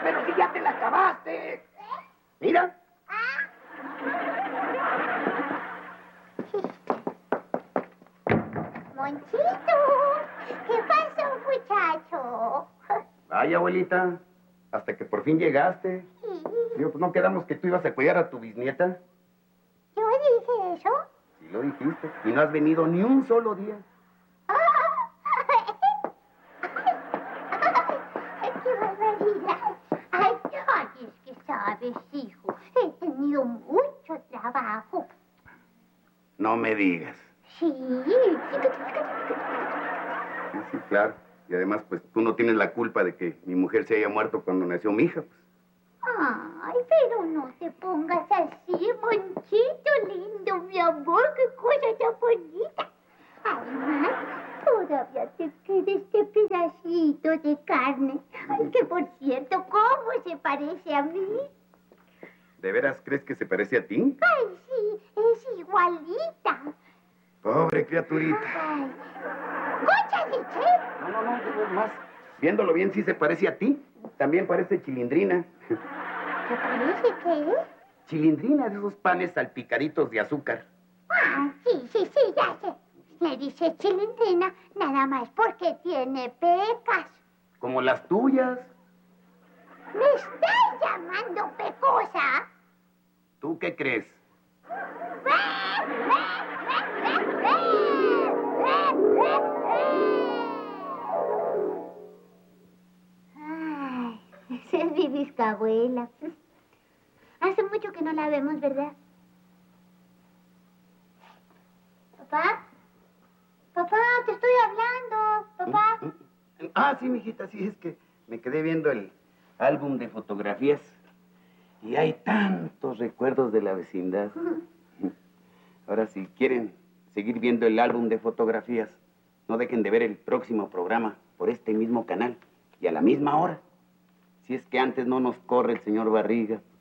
Pero si ya te la acabaste. Mira. Monchito, ¿qué pasó, muchacho? Vaya, abuelita, hasta que por fin llegaste. Digo, pues no quedamos que tú ibas a cuidar a tu bisnieta. ¿Yo dije eso? Sí lo dijiste. Y no has venido ni un solo día. ¡Qué barbaridad! Ay, es que sabes, hijo, he tenido mucho trabajo. No me digas. Sí. Sí, claro. Y además, pues tú no tienes la culpa de que mi mujer se haya muerto cuando nació mi hija. Pues. Ay, pero no te pongas así, Monchito lindo, mi amor, qué cosa tan bonita. Además, todavía te queda este pedacito de carne. Ay, que por cierto, ¿cómo se parece a mí? ¿De veras crees que se parece a ti? Ay, sí, es igualita. Pobre criaturita. Ay, ¿mucha leche? No, más. Viéndolo bien, sí se parece a ti. También parece Chilindrina. ¿Te parece qué? Chilindrina, de esos panes salpicaditos de azúcar. Ah, sí, ya sé. Le dice Chilindrina nada más porque tiene pecas. Como las tuyas. ¿Me estás llamando pecosa? ¿Tú qué crees? Ay, esa es mi bisabuela. Hace mucho que no la vemos, ¿verdad? ¿Papá? Papá, te estoy hablando. ¿Papá? Ah, sí, mijita, sí, es que me quedé viendo el álbum de fotografías y hay tantos recuerdos de la vecindad. Ahora, si quieren seguir viendo el álbum de fotografías, no dejen de ver el próximo programa por este mismo canal y a la misma hora. Si es que antes no nos corre el señor Barriga.